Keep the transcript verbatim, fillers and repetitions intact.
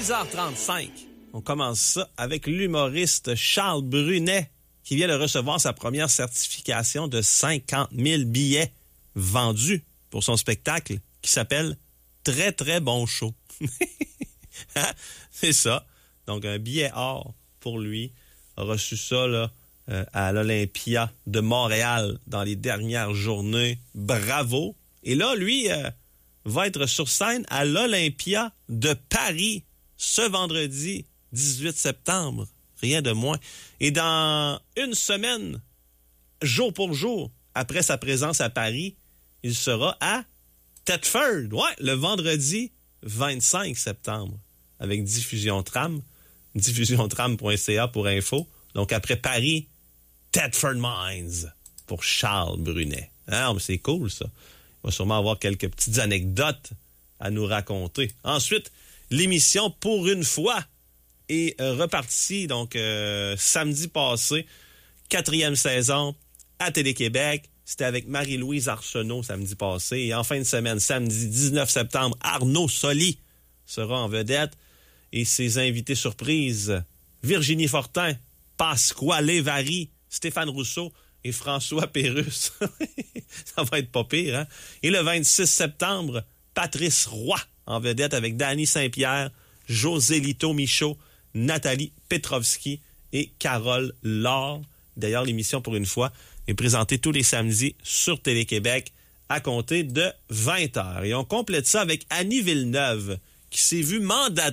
six heures trente-cinq. On commence ça avec l'humoriste Charles Brunet qui vient de recevoir sa première certification de cinquante mille billets vendus pour son spectacle qui s'appelle « Très, très bon show ». C'est ça. Donc, un billet or pour lui. A reçu ça là, euh, à l'Olympia de Montréal dans les dernières journées. Bravo. Et là, lui euh, va être sur scène à l'Olympia de Paris ce vendredi dix-huit septembre. Rien de moins. Et dans une semaine, jour pour jour, après sa présence à Paris, il sera à Thetford. Ouais, le vendredi vingt-cinq septembre. Avec Diffusion Tram. diffusion tram point c a pour info. Donc, après Paris, Thetford Mines pour Charles Brunet. Ah, mais c'est cool, ça. Il va sûrement avoir quelques petites anecdotes à nous raconter. Ensuite, l'émission Pour une fois est euh, repartie, donc, euh, samedi passé, quatrième saison à Télé-Québec. C'était avec Marie-Louise Arsenault samedi passé. Et en fin de semaine, samedi dix-neuf septembre, Arnaud Soli sera en vedette. Et ses invités surprises, Virginie Fortin, Pasquale Vary, Stéphane Rousseau et François Pérusse. Ça va être pas pire, hein? Et le vingt-six septembre, Patrice Roy en vedette avec Dany Saint-Pierre, José Lito Michaud, Nathalie Petrovski et Carole Laure. D'ailleurs, l'émission Pour une fois est présentée tous les samedis sur Télé-Québec à compter de vingt heures. Et on complète ça avec Annie Villeneuve, qui s'est vue mandatée